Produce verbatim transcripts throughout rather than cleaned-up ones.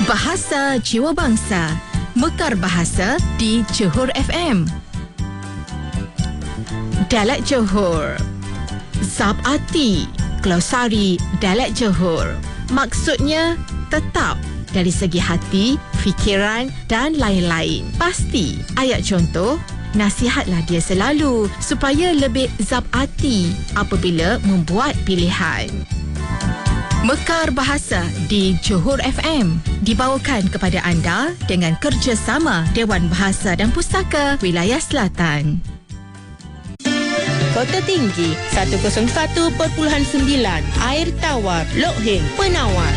Bahasa Jiwa Bangsa, Mekar Bahasa di Johor F M. Dialek Johor. Zab Arti, glosari dialek Johor. Maksudnya tetap dari segi hati, fikiran dan lain-lain. Pasti. Ayat contoh, nasihatlah dia selalu supaya lebih zab arti apabila membuat pilihan. Mekar Bahasa di Johor F M dibawakan kepada anda dengan kerjasama Dewan Bahasa dan Pustaka Wilayah Selatan. Kota Tinggi seratus satu perpuluhan sembilan, Air Tawar, Lok Heng, Penawar.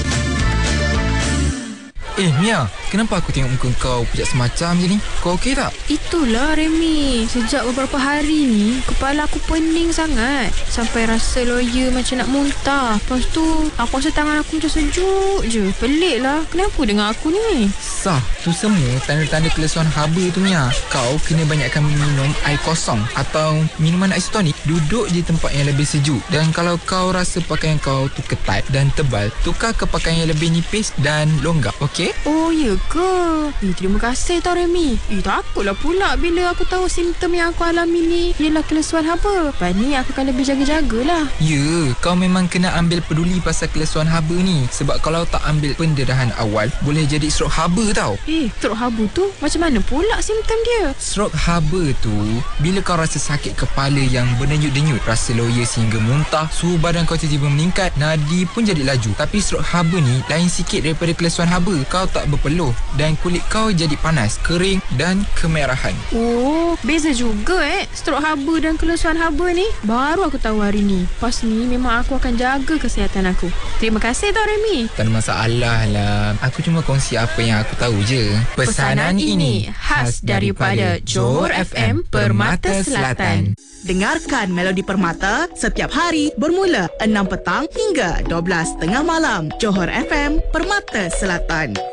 Eh Mia, kenapa aku tengok muka kau pejak semacam je ni? Kau okey tak? Itulah Remy, sejak beberapa hari ni kepala aku pening sangat sampai rasa loya macam nak muntah. Lepas tu aku rasa tangan aku macam sejuk je. Pelik lah, kenapa dengan aku ni? Sah, tu semua tanda-tanda kelesuan haba tu Mia. Kau kena banyakkan minum air kosong atau minuman isotonik. Duduk je tempat yang lebih sejuk. Dan kalau kau rasa pakaian kau tu ketat dan tebal, tukar ke pakaian yang lebih nipis dan longgar, okey? Oh ya ke? Eh, terima kasih tau Remy. Eh, takutlah pula bila aku tahu simptom yang aku alami ni ialah kelesuan haba. Lepas ni aku akan lebih jaga-jagalah. Ya, kau memang kena ambil peduli pasal kelesuan haba ni. Sebab kalau tak ambil pendarahan awal, boleh jadi strok haba tau. Eh, strok haba tu macam mana pula simptom dia? Strok haba tu, bila kau rasa sakit kepala yang berdenyut-denyut, rasa loya sehingga muntah, suhu badan kau tiba-tiba meningkat, nadi pun jadi laju. Tapi strok haba ni lain sikit daripada kelesuan haba. Kau tak berpeluh dan kulit kau jadi panas, kering dan kemerahan. Oh, beza juga eh strok haba dan kelesuan haba ni. Baru aku tahu hari ni. Pas ni memang aku akan jaga kesihatan aku. Terima kasih tau Remy. Tak ada masalah lah. Aku cuma kongsi apa yang aku tahu je. Pesanan ini khas daripada Johor F M Permata Selatan. Dengarkan Melodi Permata setiap hari bermula enam petang hingga dua belas tengah malam. Johor F M Permata Selatan.